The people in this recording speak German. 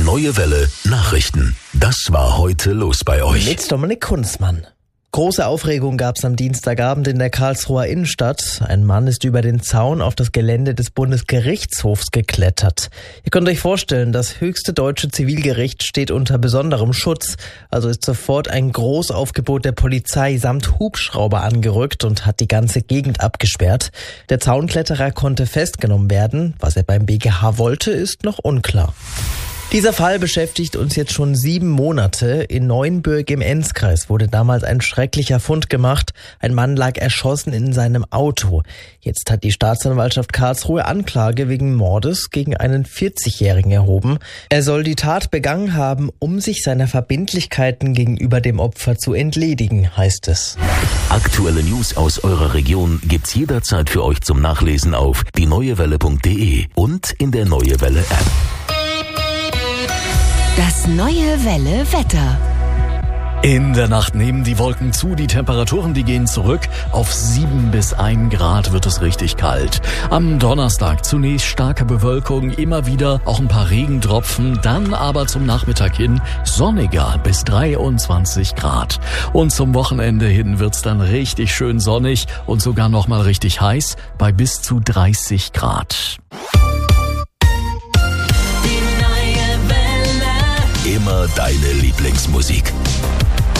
Neue Welle Nachrichten. Das war heute los bei euch. Mit Dominik Kunzmann. Große Aufregung gab es am Dienstagabend in der Karlsruher Innenstadt. Ein Mann ist über den Zaun auf das Gelände des Bundesgerichtshofs geklettert. Ihr könnt euch vorstellen, das höchste deutsche Zivilgericht steht unter besonderem Schutz. Also ist sofort ein Großaufgebot der Polizei samt Hubschrauber angerückt und hat die ganze Gegend abgesperrt. Der Zaunkletterer konnte festgenommen werden. Was er beim BGH wollte, ist noch unklar. Dieser Fall beschäftigt uns jetzt schon 7 Monate. In Neuenbürg im Enzkreis wurde damals ein schrecklicher Fund gemacht. Ein Mann lag erschossen in seinem Auto. Jetzt hat die Staatsanwaltschaft Karlsruhe Anklage wegen Mordes gegen einen 40-Jährigen erhoben. Er soll die Tat begangen haben, um sich seiner Verbindlichkeiten gegenüber dem Opfer zu entledigen, heißt es. Aktuelle News aus eurer Region gibt's jederzeit für euch zum Nachlesen auf dieneuewelle.de und in der Neue Welle App. Das Neue Welle Wetter. In der Nacht nehmen die Wolken zu, die Temperaturen, die gehen zurück. Auf 7 bis 1 Grad wird es richtig kalt. Am Donnerstag zunächst starke Bewölkung, immer wieder auch ein paar Regentropfen, dann aber zum Nachmittag hin sonniger bis 23 Grad. Und zum Wochenende hin wird's dann richtig schön sonnig und sogar nochmal richtig heiß bei bis zu 30 Grad. Immer deine Lieblingsmusik.